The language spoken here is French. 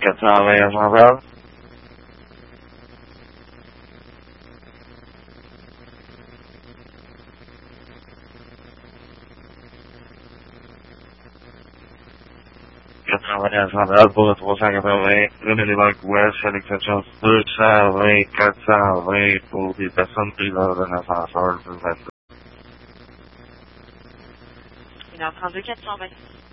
420 à Jean-Val. À Jean-Val pour le 380, René Lévesque Ouest, à l'exception 220, 420 pour des personnes prises dans un ascenseur. 1h32, 420.